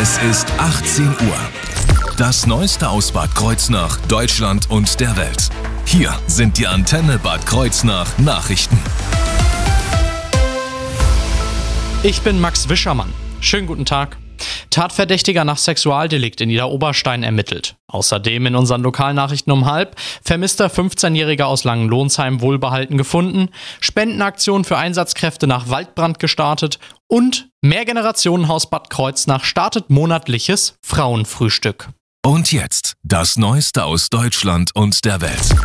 Es ist 18 Uhr. Das Neueste aus Bad Kreuznach, Deutschland und der Welt. Hier sind die Antenne Bad Kreuznach Nachrichten. Ich bin Max Wischermann. Schönen guten Tag. Tatverdächtiger nach Sexualdelikt in Idar-Oberstein ermittelt. Außerdem in unseren Lokalnachrichten um 12:30 vermisster 15-Jähriger aus Langenlohnsheim wohlbehalten gefunden, Spendenaktion für Einsatzkräfte nach Waldbrand gestartet und Mehrgenerationenhaus Bad Kreuznach startet monatliches Frauenfrühstück. Und jetzt das Neueste aus Deutschland und der Welt.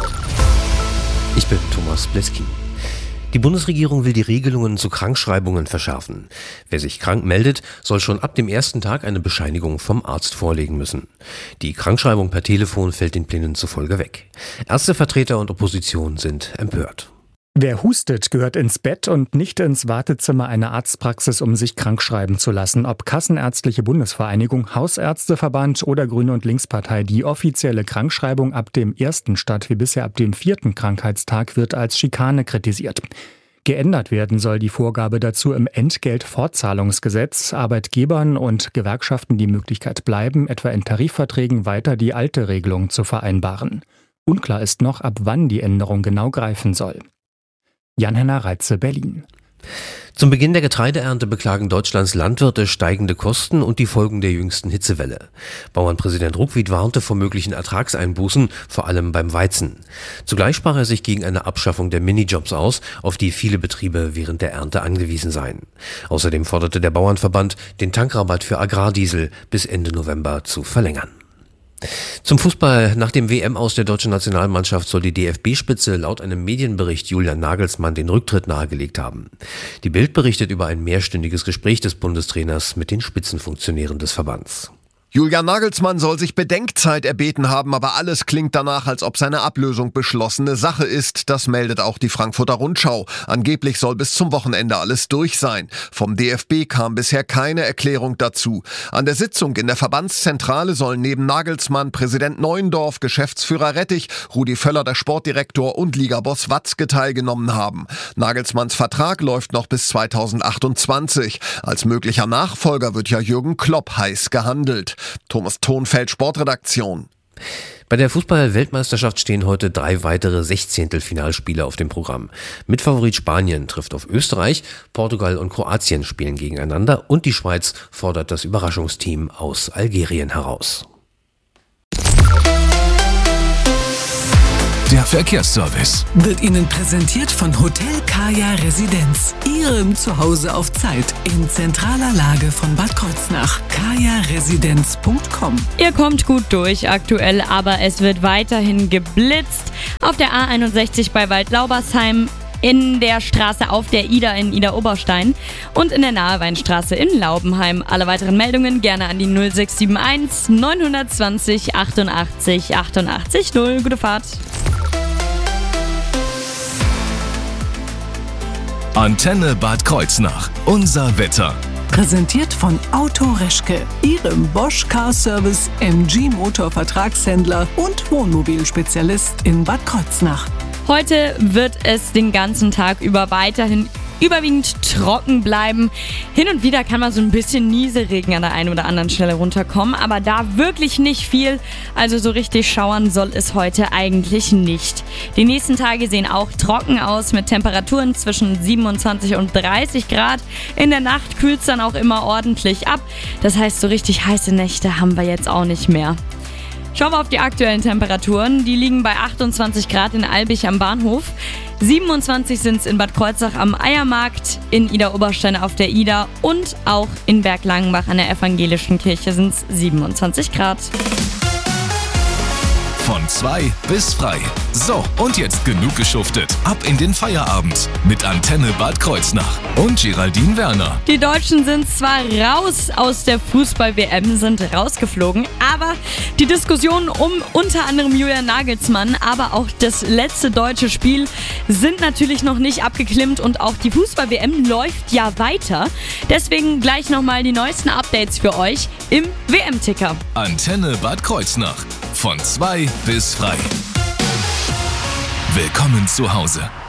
Ich bin Thomas Bleski. Die Bundesregierung will die Regelungen zu Krankschreibungen verschärfen. Wer sich krank meldet, soll schon ab dem ersten Tag eine Bescheinigung vom Arzt vorlegen müssen. Die Krankschreibung per Telefon fällt den Plänen zufolge weg. Ärztevertreter und Opposition sind empört. Wer hustet, gehört ins Bett und nicht ins Wartezimmer einer Arztpraxis, um sich krankschreiben zu lassen. Ob Kassenärztliche Bundesvereinigung, Hausärzteverband oder Grüne und Linkspartei, die offizielle Krankschreibung ab dem 1. statt wie bisher ab dem 4. Krankheitstag wird als Schikane kritisiert. Geändert werden soll die Vorgabe dazu im Entgeltfortzahlungsgesetz. Arbeitgebern und Gewerkschaften die Möglichkeit bleiben, etwa in Tarifverträgen weiter die alte Regelung zu vereinbaren. Unklar ist noch, ab wann die Änderung genau greifen soll. Jan-Henner Reitze, Berlin. Zum Beginn der Getreideernte beklagen Deutschlands Landwirte steigende Kosten und die Folgen der jüngsten Hitzewelle. Bauernpräsident Ruckwied warnte vor möglichen Ertragseinbußen, vor allem beim Weizen. Zugleich sprach er sich gegen eine Abschaffung der Minijobs aus, auf die viele Betriebe während der Ernte angewiesen seien. Außerdem forderte der Bauernverband, den Tankrabatt für Agrardiesel bis Ende November zu verlängern. Zum Fußball. Nach dem WM-Aus der deutschen Nationalmannschaft soll die DFB-Spitze laut einem Medienbericht Julian Nagelsmann den Rücktritt nahegelegt haben. Die Bild berichtet über ein mehrstündiges Gespräch des Bundestrainers mit den Spitzenfunktionären des Verbands. Julian Nagelsmann soll sich Bedenkzeit erbeten haben, aber alles klingt danach, als ob seine Ablösung beschlossene Sache ist. Das meldet auch die Frankfurter Rundschau. Angeblich soll bis zum Wochenende alles durch sein. Vom DFB kam bisher keine Erklärung dazu. An der Sitzung in der Verbandszentrale sollen neben Nagelsmann Präsident Neuendorf, Geschäftsführer Rettich, Rudi Völler, der Sportdirektor und Ligaboss Watzke teilgenommen haben. Nagelsmanns Vertrag läuft noch bis 2028. Als möglicher Nachfolger wird ja Jürgen Klopp heiß gehandelt. Thomas Thonfeld, Sportredaktion. Bei der Fußball-Weltmeisterschaft stehen heute 3 weitere Sechzehntelfinalspiele auf dem Programm. Mitfavorit Spanien trifft auf Österreich, Portugal und Kroatien spielen gegeneinander und die Schweiz fordert das Überraschungsteam aus Algerien heraus. Der Verkehrsservice wird Ihnen präsentiert von Hotel Kaya Residenz. Ihrem Zuhause auf Zeit in zentraler Lage von Bad Kreuznach. kajaresidenz.com. Ihr kommt gut durch aktuell, aber es wird weiterhin geblitzt. Auf der A61 bei Waldlaubersheim, in der Straße auf der Ida in Idar-Oberstein und in der Naheweinstraße in Laubenheim. Alle weiteren Meldungen gerne an die 0671 920 88 88 0. Gute Fahrt. Antenne Bad Kreuznach. Unser Wetter. Präsentiert von Auto Reschke, Ihrem Bosch Car Service, MG Motor Vertragshändler und Wohnmobilspezialist in Bad Kreuznach. Heute wird es den ganzen Tag über weiterhin überwiegend trocken bleiben. Hin und wieder kann mal so ein bisschen Nieselregen an der einen oder anderen Stelle runterkommen, aber da wirklich nicht viel. Also so richtig schauern soll es heute eigentlich nicht. Die nächsten Tage sehen auch trocken aus mit Temperaturen zwischen 27 und 30 Grad. In der Nacht kühlt es dann auch immer ordentlich ab. Das heißt, so richtig heiße Nächte haben wir jetzt auch nicht mehr. Schauen wir auf die aktuellen Temperaturen. Die liegen bei 28 Grad in Albig am Bahnhof. 27 sind es in Bad Kreuznach am Eiermarkt, in Idar-Oberstein auf der Ida und auch in Berglangenbach an der Evangelischen Kirche sind es 27 Grad. Von 2 bis frei. So, und jetzt genug geschuftet. Ab in den Feierabend mit Antenne Bad Kreuznach und Geraldine Werner. Die Deutschen sind zwar raus aus der Fußball-WM, sind rausgeflogen, aber die Diskussionen um unter anderem Julian Nagelsmann, aber auch das letzte deutsche Spiel sind natürlich noch nicht abgeklimmt und auch die Fußball-WM läuft ja weiter. Deswegen gleich nochmal die neuesten Updates für euch im WM-Ticker. Antenne Bad Kreuznach. Von 2 bis frei. Willkommen zu Hause.